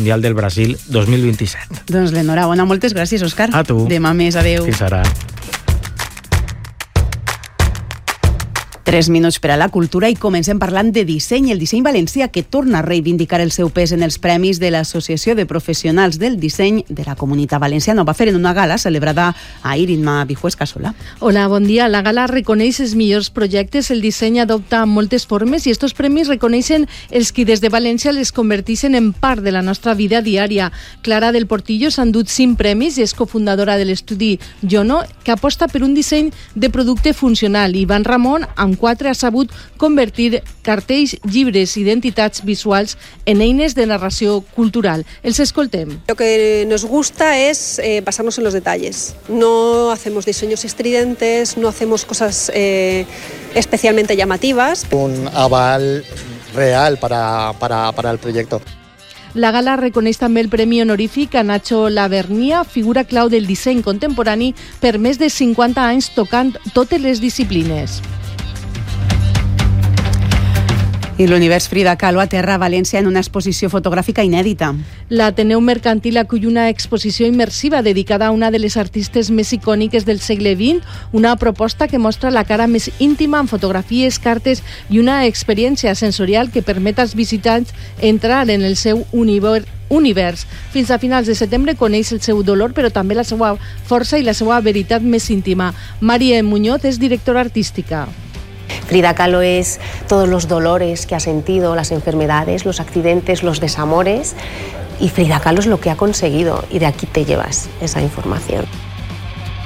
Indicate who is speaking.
Speaker 1: Mundial del Brasil 2027.
Speaker 2: Doncs l'enhorabona. Moltes gràcies, Òscar.
Speaker 1: A tu.
Speaker 2: Demà més. Adéu.
Speaker 1: Fins ara.
Speaker 2: 3 minuts per a la cultura i comencem parlant de disseny. El disseny valencià, que torna a reivindicar el seu pes en els premis de l'Associació de Professionals del Disseny de la Comunitat Valenciana. Ho va fer en una gala celebrada ahir. Imma Vijués Casola.
Speaker 3: Hola, bon dia. La gala reconeix els millors projectes. El disseny adopta moltes formes i estos premis reconeixen els qui des de València les converteixen en part de la nostra vida diària. Clara del Portillo s'ha endut 5 premis i és cofundadora de l'estudi Jono, que aposta per un disseny de producte funcional. Ivan Ramon, amb 4, ha sabut convertir cartells, llibres i identitats visuals en eines de narració cultural. Els escoltem.
Speaker 4: Lo que nos gusta es basarnos en los detalles. No hacemos diseños estridentes, no hacemos cosas especialmente llamativas.
Speaker 5: Un aval real para el proyecto.
Speaker 3: La gala reconeix també el Premi Honorífic a Nacho Lavernia, figura clau del disseny contemporani per més de 50 anys tocant totes les disciplines.
Speaker 2: I l'Univers Frida Kahlo aterra a València en una exposició fotogràfica inèdita.
Speaker 3: L'Ateneu Mercantil acull una exposició immersiva dedicada a una de les artistes més icòniques del segle XX, una proposta que mostra la cara més íntima amb fotografies, cartes i una experiència sensorial que permet als visitants entrar en el seu univers. Fins a finals de setembre coneix el seu dolor, però també la seva força i la seva veritat més íntima. María Muñoz és directora artística.
Speaker 6: Frida Kahlo es todos los dolores que ha sentido, las enfermedades, los accidentes, los desamores, y Frida Kahlo es lo que ha conseguido, y de aquí te llevas esa información.